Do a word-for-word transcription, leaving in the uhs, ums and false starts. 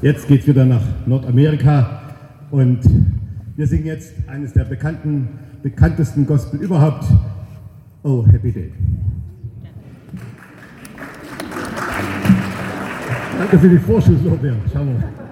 Jetzt geht's wieder nach Nordamerika und wir singen jetzt eines der bekannten, bekanntesten Gospel überhaupt, Oh Happy Day. Danke für die Vorschusslorbeeren. Schauen wir mal.